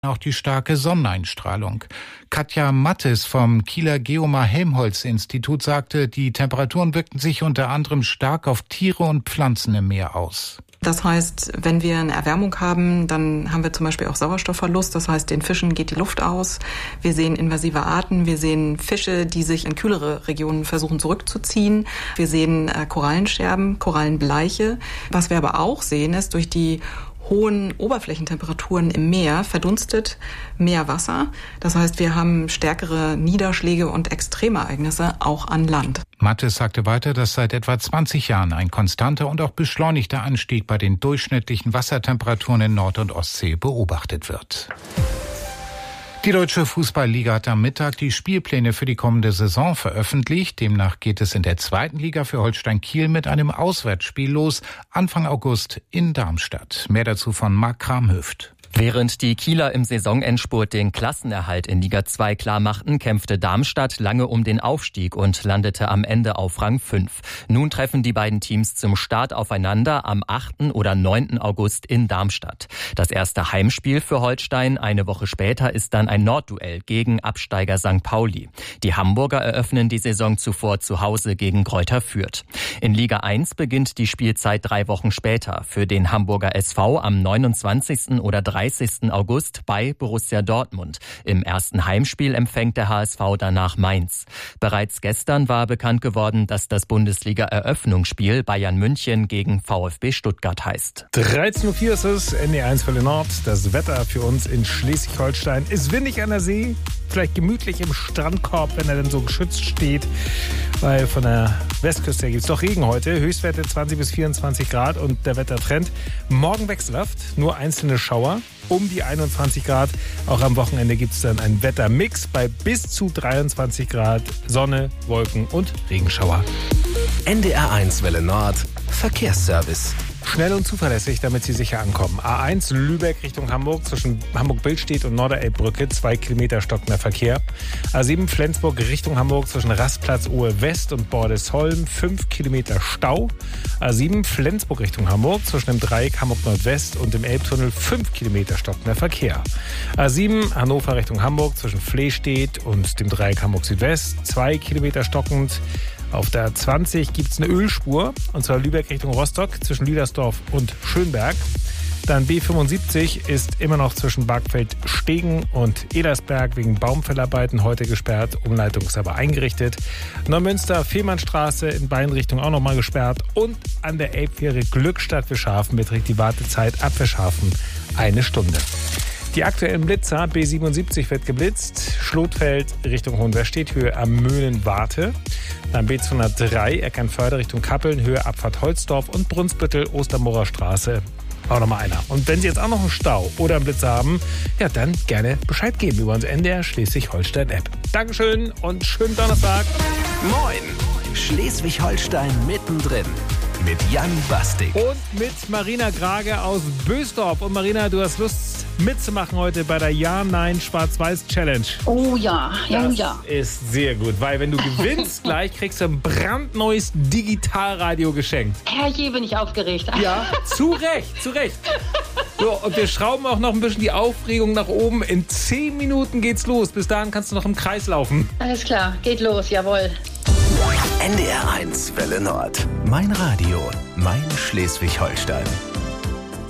auch die starke Sonneneinstrahlung. Katja Mattes vom Kieler Geomar-Helmholtz-Institut sagte, die Temperaturen wirkten sich unter anderem stark auf Tiere und Pflanzen im Meer aus. Das heißt, wenn wir eine Erwärmung haben, dann haben wir zum Beispiel auch Sauerstoffverlust. Das heißt, den Fischen geht die Luft aus. Wir sehen invasive Arten. Wir sehen Fische, die sich in kühlere Regionen versuchen zurückzuziehen. Wir sehen Korallenscherben, Korallenbleiche. Was wir aber auch sehen, ist, durch die hohen Oberflächentemperaturen im Meer verdunstet mehr Wasser. Das heißt, wir haben stärkere Niederschläge und Extremereignisse auch an Land. Mattes sagte weiter, dass seit etwa 20 Jahren ein konstanter und auch beschleunigter Anstieg bei den durchschnittlichen Wassertemperaturen in Nord- und Ostsee beobachtet wird. Die Deutsche Fußballliga hat am Mittag die Spielpläne für die kommende Saison veröffentlicht. Demnach geht es in der zweiten Liga für Holstein Kiel mit einem Auswärtsspiel los, Anfang August in Darmstadt. Mehr dazu von Marc Kramhöft. Während die Kieler im Saisonendspurt den Klassenerhalt in Liga 2 klarmachten, kämpfte Darmstadt lange um den Aufstieg und landete am Ende auf Rang 5. Nun treffen die beiden Teams zum Start aufeinander am 8. oder 9. August in Darmstadt. Das erste Heimspiel für Holstein eine Woche später ist dann ein Nordduell gegen Absteiger St. Pauli. Die Hamburger eröffnen die Saison zuvor zu Hause gegen Greuther Fürth. In Liga 1 beginnt die Spielzeit 3 Wochen später. Für den Hamburger SV am 29. oder 30. August bei Borussia Dortmund. Im ersten Heimspiel empfängt der HSV danach Mainz. Bereits gestern war bekannt geworden, dass das Bundesliga-Eröffnungsspiel Bayern München gegen VfB Stuttgart heißt. 13.04 Uhr ist es, NDR1 Welle Nord. Das Wetter für uns in Schleswig-Holstein ist windig an der See, vielleicht gemütlich im Strandkorb, wenn er denn so geschützt steht, weil von der Westküste her gibt es doch Regen heute. Höchstwerte 20 bis 24 Grad und der Wettertrend morgen wechselhaft, nur einzelne Schauer. Um die 21 Grad. Auch am Wochenende gibt es dann einen Wettermix bei bis zu 23 Grad Sonne, Wolken und Regenschauer. NDR1 Welle Nord Verkehrsservice. Schnell und zuverlässig, damit Sie sicher ankommen. A1 Lübeck Richtung Hamburg, zwischen Hamburg-Billstedt und Norderelbbrücke, 2 Kilometer stockender Verkehr. A7 Flensburg Richtung Hamburg, zwischen Rastplatz Ohe West und Bordesholm, 5 Kilometer Stau. A7 Flensburg Richtung Hamburg, zwischen dem Dreieck Hamburg Nordwest und dem Elbtunnel, 5 Kilometer stockender Verkehr. A7 Hannover Richtung Hamburg, zwischen Flehstedt und dem Dreieck Hamburg Südwest, 2 Kilometer stockend. Auf der 20 gibt es eine Ölspur, und zwar Lübeck Richtung Rostock, zwischen Lüdersdorf und Schönberg. Dann B75 ist immer noch zwischen Bargfeld-Stegen und Edersberg wegen Baumfellarbeiten heute gesperrt. Umleitung ist aber eingerichtet. Neumünster-Fehmarnstraße in beiden Richtungen auch nochmal gesperrt. Und an der Elbfähre Glückstadt-Fischhafen beträgt die Wartezeit ab Fischhafen 1 Stunde. Die aktuellen Blitzer, B77 wird geblitzt, Schlotfeld Richtung Hohenwestedt, Höhe am Möhnen-Warte. Dann B203, Eckernförde Richtung Kappeln, Höhe Abfahrt Holzdorf und Brunsbüttel, Ostermoorer Straße. Auch nochmal einer. Und wenn Sie jetzt auch noch einen Stau oder einen Blitzer haben, ja, dann gerne Bescheid geben über unsere NDR Schleswig-Holstein-App. Dankeschön und schönen Donnerstag. Moin, Schleswig-Holstein mittendrin. Mit Jan Bastik. Und mit Marina Grage aus Bösdorf. Und Marina, du hast Lust mitzumachen heute bei der Ja-Nein-Schwarz-Weiß-Challenge. Oh ja, ja, ja. Das ist sehr gut, weil wenn du gewinnst gleich, kriegst du ein brandneues Digitalradio geschenkt. Herrje, bin ich aufgeregt. Ja, zu Recht, zu Recht. So, und wir schrauben auch noch ein bisschen die Aufregung nach oben. In 10 Minuten geht's los. Bis dahin kannst du noch im Kreis laufen. Alles klar, geht los, jawohl. NDR1 Welle Nord. Mein Radio, mein Schleswig-Holstein.